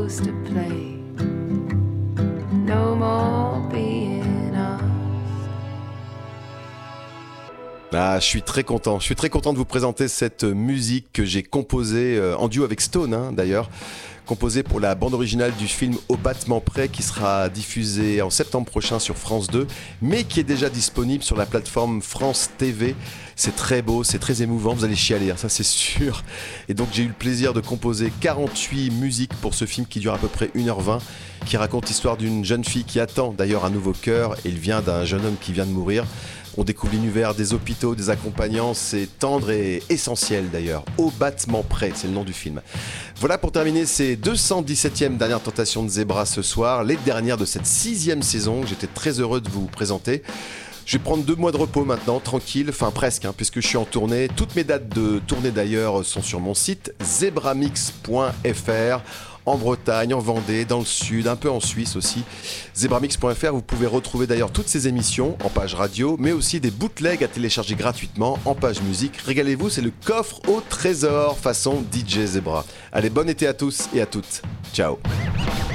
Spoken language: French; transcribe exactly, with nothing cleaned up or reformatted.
to play. No more being us. Ah, je suis très content. Je suis très content de vous présenter cette musique que j'ai composée euh, en duo avec Stone, hein, d'ailleurs. Composée pour la bande originale du film Au battement près qui sera diffusé en septembre prochain sur France deux, mais qui est déjà disponible sur la plateforme France T V. C'est très beau, c'est très émouvant, vous allez chialer, hein, ça c'est sûr. Et donc j'ai eu le plaisir de composer quarante-huit musiques pour ce film qui dure à peu près une heure vingt, qui raconte l'histoire d'une jeune fille qui attend d'ailleurs un nouveau cœur, et il vient d'un jeune homme qui vient de mourir. On découvre l'univers des hôpitaux, des accompagnants, c'est tendre et essentiel d'ailleurs. Au battement près, c'est le nom du film. Voilà pour terminer ces deux cent dix-septième dernières tentations de Zebra ce soir, les dernières de cette sixième saison que j'étais très heureux de vous présenter. Je vais prendre deux mois de repos maintenant, tranquille, enfin presque, hein, puisque je suis en tournée. Toutes mes dates de tournée d'ailleurs sont sur mon site zebramix point f r. En Bretagne, en Vendée, dans le Sud, un peu en Suisse aussi. Zebramix point f r, vous pouvez retrouver d'ailleurs toutes ces émissions en page radio, mais aussi des bootlegs à télécharger gratuitement en page musique. Régalez-vous, c'est le coffre au trésor façon D J Zebra. Allez, bon été à tous et à toutes. Ciao.